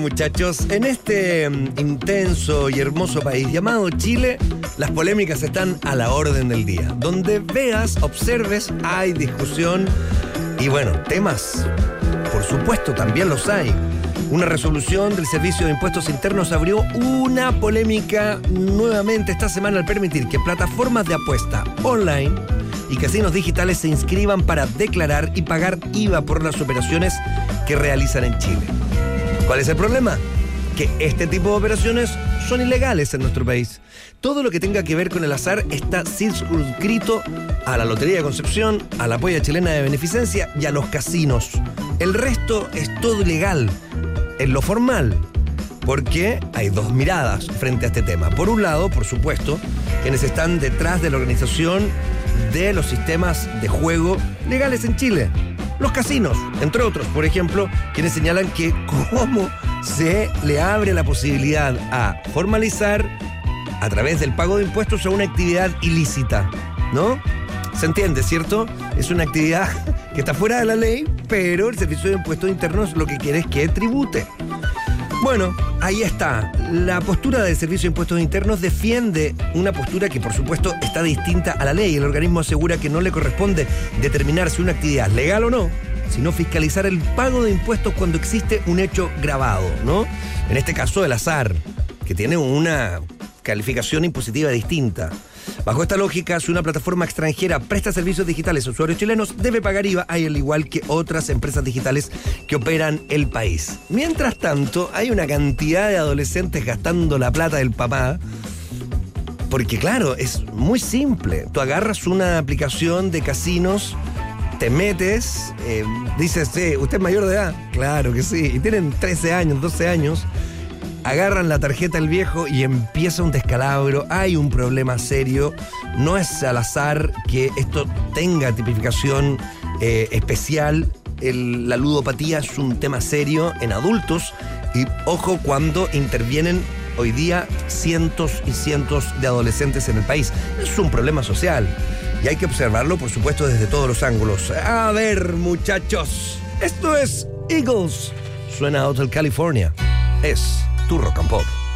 Muchachos, en este intenso y hermoso país llamado Chile, las polémicas están a la orden del día. Donde veas, observes, hay discusión y bueno, temas, por supuesto, también los hay. Una resolución del Servicio de Impuestos Internos abrió una polémica nuevamente esta semana al permitir que plataformas de apuesta online y casinos digitales se inscriban para declarar y pagar IVA por las operaciones que realizan en Chile. ¿Cuál es el problema? Que este tipo de operaciones son ilegales en nuestro país. Todo lo que tenga que ver con el azar está circunscrito a la Lotería de Concepción, a la Polla Chilena de Beneficencia y a los casinos. El resto es todo ilegal, en lo formal, porque hay dos miradas frente a este tema. Por un lado, por supuesto, quienes están detrás de la organización de los sistemas de juego legales en Chile. Los casinos, entre otros, por ejemplo, quienes señalan que cómo se le abre la posibilidad a formalizar a través del pago de impuestos a una actividad ilícita, ¿no? Se entiende, ¿cierto? Es una actividad que está fuera de la ley, pero el Servicio de Impuestos Internos lo que quiere es que tribute. Bueno, ahí está. La postura del Servicio de Impuestos Internos defiende una postura que, por supuesto, está distinta a la ley. El organismo asegura que no le corresponde determinar si una actividad es legal o no, sino fiscalizar el pago de impuestos cuando existe un hecho grabado, ¿no? En este caso, el azar, que tiene una calificación impositiva distinta. Bajo esta lógica, si una plataforma extranjera presta servicios digitales a usuarios chilenos, debe pagar IVA, al igual que otras empresas digitales que operan el país. Mientras tanto, hay una cantidad de adolescentes gastando la plata del papá, porque claro, es muy simple. Tú agarras una aplicación de casinos, te metes, dices, ¿usted es mayor de edad? Claro que sí, y tienen 13 años, 12 años, agarran la tarjeta del viejo y empieza un descalabro, hay un problema serio, no es al azar que esto tenga tipificación especial, la ludopatía es un tema serio en adultos y ojo cuando intervienen hoy día cientos y cientos de adolescentes en el país. Es un problema social y hay que observarlo, por supuesto, desde todos los ángulos. A ver, muchachos, esto es Eagles, suena Hotel California, es tu Rock and Pop.